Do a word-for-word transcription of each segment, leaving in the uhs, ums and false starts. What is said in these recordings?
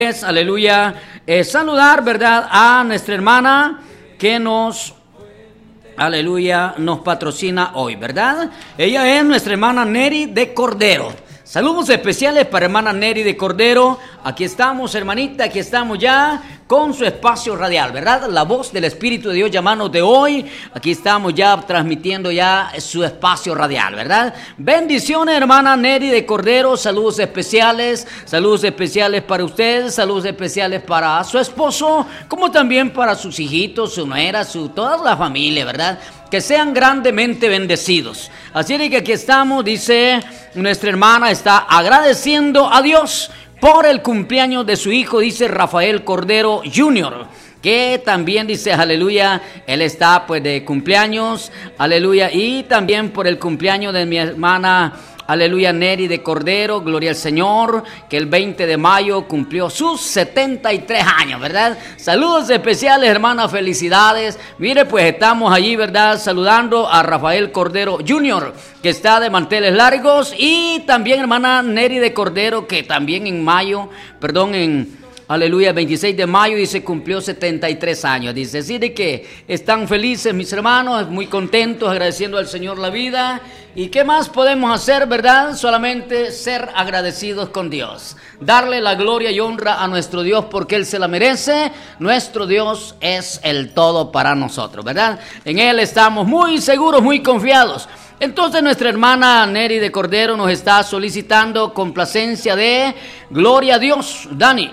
Es, aleluya, eh, saludar, ¿verdad?, a nuestra hermana que nos, aleluya, nos patrocina hoy, ¿verdad? Ella es nuestra hermana Neri de Cordero. Saludos especiales para hermana Neri de Cordero. Aquí estamos, hermanita, aquí estamos ya con su espacio radial, ¿verdad? La voz del Espíritu de Dios llamándote hoy. Aquí estamos ya transmitiendo ya su espacio radial, ¿verdad? Bendiciones, hermana Neri de Cordero. Saludos especiales, saludos especiales para ustedes, saludos especiales para su esposo, como también para sus hijitos, su nuera, su, toda la familia, ¿verdad? Que sean grandemente bendecidos. Así es que aquí estamos, dice nuestra hermana, está agradeciendo a Dios por el cumpleaños de su hijo, dice Rafael Cordero junior, que también dice, aleluya, él está pues de cumpleaños, aleluya, y también por el cumpleaños de mi hermana, aleluya, Neri de Cordero, gloria al Señor, que el veinte de mayo cumplió sus setenta y tres años, ¿verdad? Saludos especiales, hermana, felicidades. Mire, pues estamos allí, ¿verdad?, saludando a Rafael Cordero junior, que está de manteles largos, y también hermana Neri de Cordero, que también en mayo, perdón, en... aleluya, veintiséis de mayo, dice, cumplió setenta y tres años. Dice, así de que están felices mis hermanos, muy contentos, agradeciendo al Señor la vida. ¿Y qué más podemos hacer, verdad? Solamente ser agradecidos con Dios. Darle la gloria y honra a nuestro Dios porque Él se la merece. Nuestro Dios es el todo para nosotros, ¿verdad? En Él estamos muy seguros, muy confiados. Entonces nuestra hermana Neri de Cordero nos está solicitando complacencia de Gloria a Dios, Dani.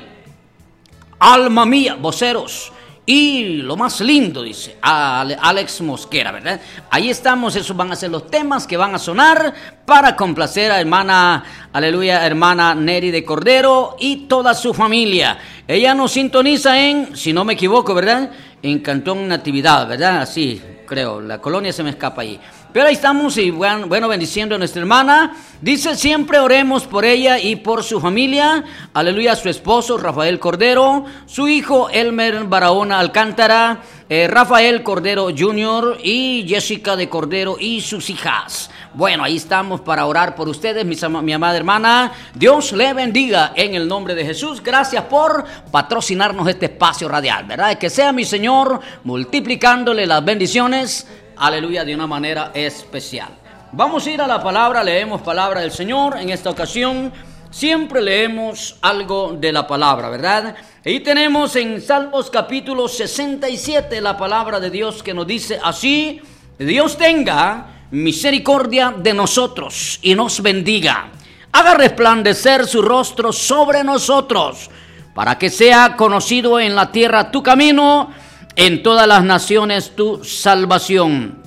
Alma mía, voceros, y lo más lindo, dice Alex Mosquera, ¿verdad? Ahí estamos, esos van a ser los temas que van a sonar para complacer a hermana, aleluya, hermana Neri de Cordero y toda su familia. Ella nos sintoniza en, si no me equivoco, ¿verdad?, en Cantón Natividad, ¿verdad? Así creo, la colonia se me escapa ahí. Pero ahí estamos y bueno, bueno, bendiciendo a nuestra hermana. Dice, siempre oremos por ella y por su familia. Aleluya, su esposo Rafael Cordero, su hijo Elmer Barahona Alcántara, eh, Rafael Cordero junior y Jessica de Cordero y sus hijas. Bueno, ahí estamos para orar por ustedes, mi, mi amada hermana. Dios le bendiga en el nombre de Jesús. Gracias por patrocinarnos este espacio radial, ¿verdad? Que sea mi Señor multiplicándole las bendiciones, aleluya, de una manera especial. Vamos a ir a la palabra, leemos palabra del Señor. En esta ocasión siempre leemos algo de la palabra, ¿verdad? Ahí tenemos en Salmos capítulo sesenta y siete la palabra de Dios que nos dice así: Dios tenga misericordia de nosotros y nos bendiga, haga resplandecer su rostro sobre nosotros, para que sea conocido en la tierra tu camino, en todas las naciones tu salvación.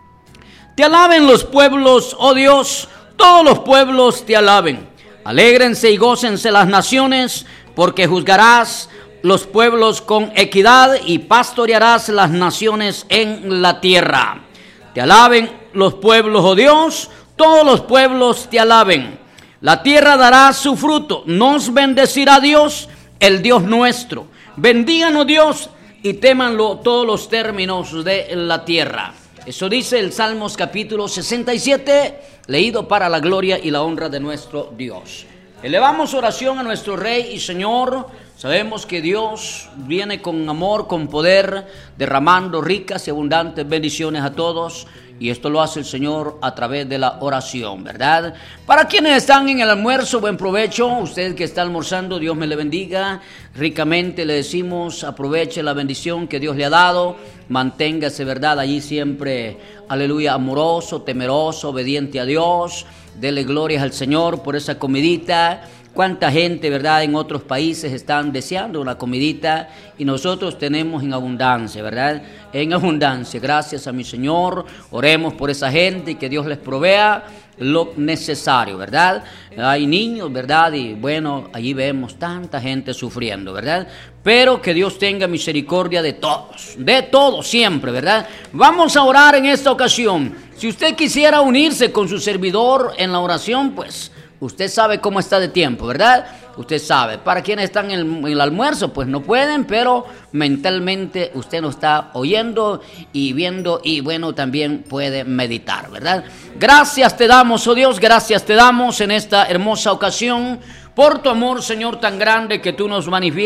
Te alaben los pueblos, oh Dios, todos los pueblos te alaben. Alégrense y gócense las naciones, porque juzgarás los pueblos con equidad y pastorearás las naciones en la tierra. Te alaben los pueblos, oh Dios, todos los pueblos te alaben. La tierra dará su fruto, nos bendecirá Dios, el Dios nuestro. Bendíganos Dios y témanlo todos los términos de la tierra. Eso dice el Salmos capítulo sesenta y siete, leído para la gloria y la honra de nuestro Dios. Elevamos oración a nuestro Rey y Señor. Sabemos que Dios viene con amor, con poder, derramando ricas y abundantes bendiciones a todos. Y esto lo hace el Señor a través de la oración, ¿verdad? Para quienes están en el almuerzo, buen provecho. Usted que está almorzando, Dios me le bendiga. Ricamente le decimos, aproveche la bendición que Dios le ha dado. Manténgase, ¿verdad?, allí siempre, aleluya, amoroso, temeroso, obediente a Dios. Dele glorias al Señor por esa comidita. Cuánta gente, ¿verdad?, en otros países están deseando una comidita y nosotros tenemos en abundancia, ¿verdad? En abundancia, gracias a mi Señor. Oremos por esa gente y que Dios les provea lo necesario, ¿verdad? Hay niños, ¿verdad? Y bueno, allí vemos tanta gente sufriendo, ¿verdad? Pero que Dios tenga misericordia de todos, de todos siempre, ¿verdad? Vamos a orar en esta ocasión. Si usted quisiera unirse con su servidor en la oración, pues usted sabe cómo está de tiempo, ¿verdad? Usted sabe. Para quienes están en el, en el almuerzo, pues no pueden, pero mentalmente usted nos está oyendo y viendo y bueno, también puede meditar, ¿verdad? Gracias te damos, oh Dios, gracias te damos en esta hermosa ocasión por tu amor, Señor, tan grande que tú nos manifiestas.